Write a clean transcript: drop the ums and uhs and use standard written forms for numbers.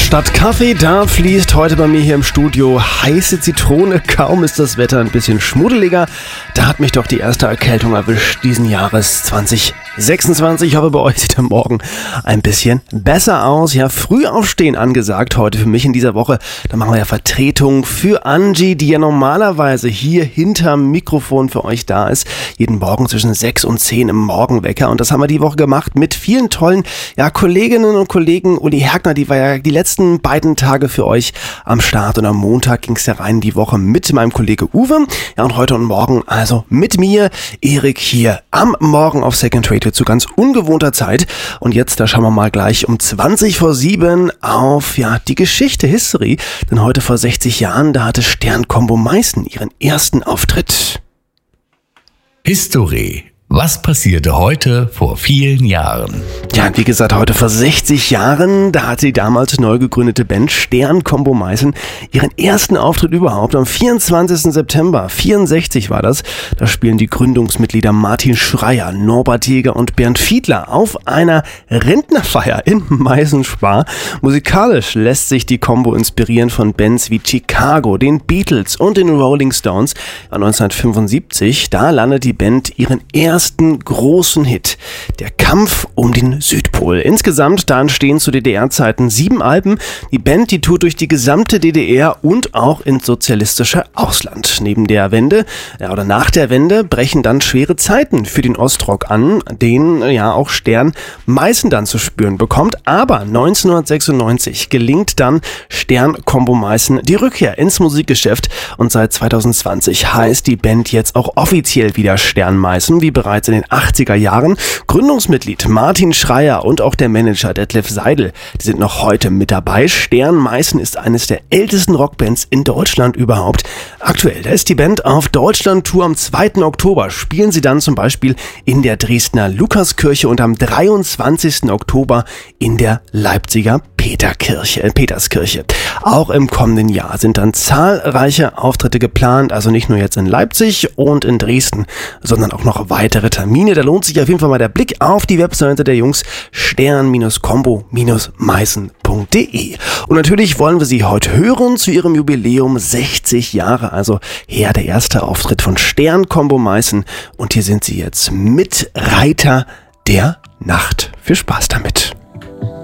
Statt Kaffee, da fließt heute bei mir hier im Studio heiße Zitrone. Kaum ist das Wetter ein bisschen schmuddeliger. Da hat mich doch die erste Erkältung erwischt diesen Jahres 2026. Ich hoffe, bei euch sieht der Morgen ein bisschen besser aus. Ja, früh aufstehen angesagt heute für mich in dieser Woche. Da machen wir ja Vertretung für Angie, die ja normalerweise hier hinterm Mikrofon für euch da ist. Jeden Morgen zwischen 6 und 10 im Morgenwecker. Und das haben wir die Woche gemacht mit vielen tollen Kolleginnen und Kollegen. Uli Herkner, die war ja die letzten beiden Tage für euch am Start. Und am Montag ging es ja rein die Woche mit meinem Kollege Uwe. Ja, und heute und morgen also mit mir, Erik, hier am Morgen auf Second Radio zu ganz ungewohnter Zeit. Und jetzt, da schauen wir mal gleich um 20 vor 7 auf die Geschichte, History. Denn heute vor 60 Jahren, da hatte Stern-Combo Meißen ihren ersten Auftritt. History. Was passierte heute vor vielen Jahren? Ja, wie gesagt, heute vor 60 Jahren, da hatte die damals neu gegründete Band Stern-Combo Meißen ihren ersten Auftritt überhaupt. Am 24. September 64 war das. Da spielen die Gründungsmitglieder Martin Schreier, Norbert Jäger und Bernd Fiedler auf einer Rentnerfeier in Meißen-Spar. Musikalisch lässt sich die Combo inspirieren von Bands wie Chicago, den Beatles und den Rolling Stones. 1975, da landet die Band ihren ersten großen Hit, der Kampf um den Südpol. Insgesamt, da entstehen zu DDR-Zeiten 7 Alben. Die Band, die tourt durch die gesamte DDR und auch ins sozialistische Ausland. Neben der Wende, oder nach der Wende, brechen dann schwere Zeiten für den Ostrock an, den auch Stern Meißen dann zu spüren bekommt. Aber 1996 gelingt dann Stern-Combo Meißen die Rückkehr ins Musikgeschäft und seit 2020 heißt die Band jetzt auch offiziell wieder Stern Meißen, wie bereits in den 80er Jahren. Gründungsmitglied Martin Schreier und auch der Manager Detlef Seidel, die sind noch heute mit dabei. Stern Meißen ist eines der ältesten Rockbands in Deutschland überhaupt. Aktuell, da ist die Band auf Deutschland-Tour. Am 2. Oktober spielen sie dann zum Beispiel in der Dresdner Lukaskirche und am 23. Oktober in der Leipziger Peterskirche. Auch im kommenden Jahr sind dann zahlreiche Auftritte geplant, also nicht nur jetzt in Leipzig und in Dresden, sondern auch noch weitere Termine. Da lohnt sich auf jeden Fall mal der Blick auf die Webseite der Jungs, stern-combo-meißen.de. Und natürlich wollen wir sie heute hören zu ihrem Jubiläum 60 Jahre, also her der erste Auftritt von Stern-Combo Meißen. Und hier sind sie jetzt mit Reiter der Nacht. Viel Spaß damit.